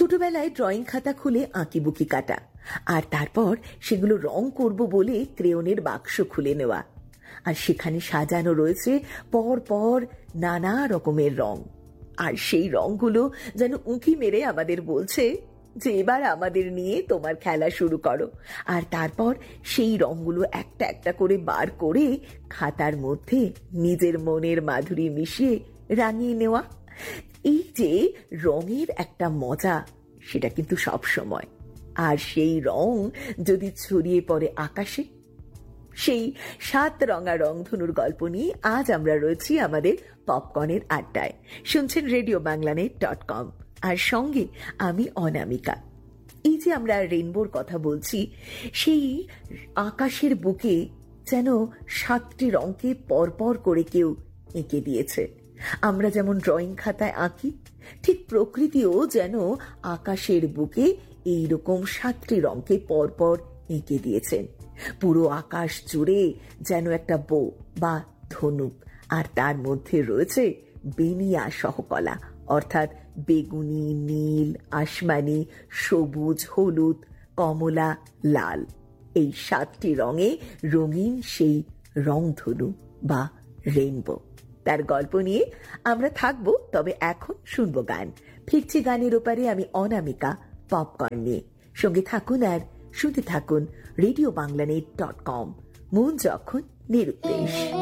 ছোটবেলায় ড্রয়িং খাতা খুলে আঁকিবুকি কাটা, আর তারপর সেগুলো রং করব বলে ক্রেয়নের বাক্স খুলে নেওয়া, আর সেখানে সাজানো রয়েছে পর পর নানা রকমের রং। আর সেই রংগুলো যেন উঁকি মেরে আমাদের বলছে যে এবার আমাদের নিয়ে তোমার খেলা শুরু করো। আর তারপর সেই রংগুলো একটা একটা করে বার করে খাতার মধ্যে নিজের মনের মাধুরী মিশিয়ে রাঙিয়ে নেওয়া। এই যে রঙের একটা মজা, সেটা কিন্তু সব সময়। আর সেই রং যদি ছড়িয়ে পড়ে আকাশে, সেই 7 রঙা রংধনুর গল্প নিয়ে আজ আমরা রয়েছি আমাদের পপকর্নের আড্ডায়। শুনছেন RadioBanglaNet.com, আর সঙ্গে আমি অনামিকা। এই যে আমরা রেইনবোর কথা বলছি, সেই আকাশের বুকে যেন 7টি রঙকে পরপর করে কেউ এঁকে দিয়েছে। আমরা যেমন ড্রয়িং খাতায় আঁকি, ঠিক প্রকৃতিও যেন আকাশের বুকে এইরকম 7টি রঙকে পরপর এঁকে দিয়েছেন। পুরো আকাশ জুড়ে যেন একটা বো বা ধনুক, আর তার মধ্যে রয়েছে বেনিয়া সহকলা, অর্থাৎ বেগুনি, নীল, আসমানি, সবুজ, হলুদ, কমলা, লাল। এই 7টি রঙে রঙিন সেই রংধনু বা রেইনবো। তার গল্প নিয়ে আমরা থাকবো, তবে এখন শুনবো গান। ফিরছি গানের ওপারে, আমি অনামিকা পপকর্ন নিয়ে। সঙ্গে থাকুন আর শুনতে থাকুন RadioBanglaNet.com, মন যখন নিরুদ্দেশ।